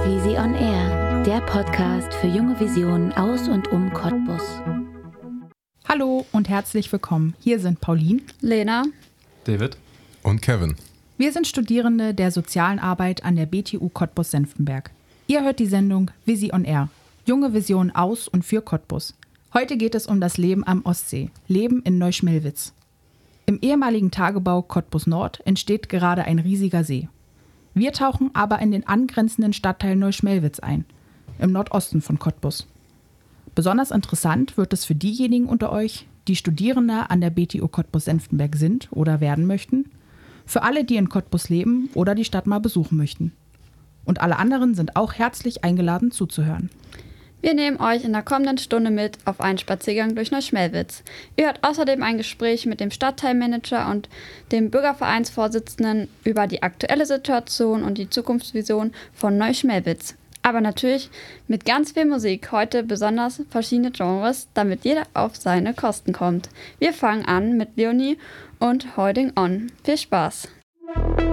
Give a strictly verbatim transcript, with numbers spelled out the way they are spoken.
Visi on Air, der Podcast für junge Visionen aus und um Cottbus. Hallo und herzlich willkommen. Hier sind Pauline, Lena, David und Kevin. Wir sind Studierende der Sozialen Arbeit an der B T U Cottbus-Senftenberg. Ihr hört die Sendung Visi on Air, junge Visionen aus und für Cottbus. Heute geht es um das Leben am Ostsee, Leben in Neuschmelwitz. Im ehemaligen Tagebau Cottbus Nord entsteht gerade ein riesiger See. Wir tauchen aber in den angrenzenden Stadtteil Neuschmelwitz ein, im Nordosten von Cottbus. Besonders interessant wird es für diejenigen unter euch, die Studierende an der B T U Cottbus-Senftenberg sind oder werden möchten, für alle, die in Cottbus leben oder die Stadt mal besuchen möchten. Und alle anderen sind auch herzlich eingeladen zuzuhören. wir nehmen euch in der kommenden Stunde mit auf einen Spaziergang durch Neuschmelwitz. Ihr hört außerdem ein Gespräch mit dem Stadtteilmanager und dem Bürgervereinsvorsitzenden über die aktuelle Situation und die Zukunftsvision von Neuschmelwitz. Aber natürlich mit ganz viel Musik, heute besonders verschiedene Genres, damit jeder auf seine Kosten kommt. Wir fangen an mit Leonie und Holding On. Viel Spaß!